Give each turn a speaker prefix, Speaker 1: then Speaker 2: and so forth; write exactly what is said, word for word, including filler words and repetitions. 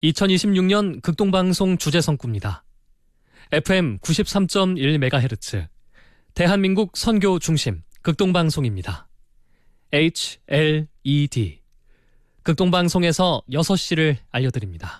Speaker 1: 이천이십육 년 극동방송 주제성구입니다. 에프엠 구십삼 점 일 메가헤르츠, 대한민국 선교 중심 극동방송입니다. 에이치 엘 이 디, 극동방송에서 여섯 시를 알려드립니다.